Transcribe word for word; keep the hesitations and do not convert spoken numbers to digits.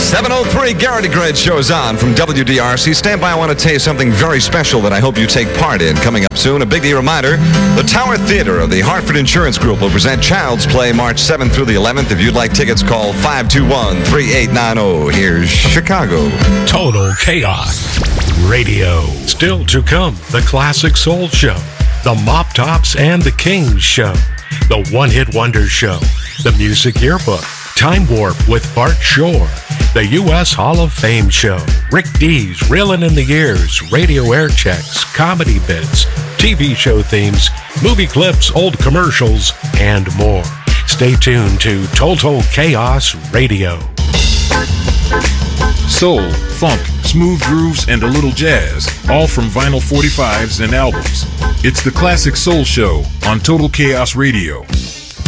seven oh three, Garrett and Greg shows on from W D R C. Stand by, I want to tell you something very special that I hope you take part in. Coming up soon, a big D reminder, the Tower Theater of the Hartford Insurance Group will present Child's Play March seventh through the eleventh. If you'd like tickets, call five two one, three eight nine zero. Here's Chicago. Total Chaos Radio. Still to come, the Classic Soul Show, the Mop Tops and the Kings Show, the One Hit Wonder Show, the Music Yearbook, Time Warp with Bart Shore, the U S Hall of Fame Show, Rick D's Reelin' in the Years, radio air checks, comedy bits, T V show themes, movie clips, old commercials, and more. Stay tuned to Total Chaos Radio. Soul, funk, smooth grooves, and a little jazz, all from vinyl forty-fives and albums. It's the Classic Soul Show on Total Chaos Radio.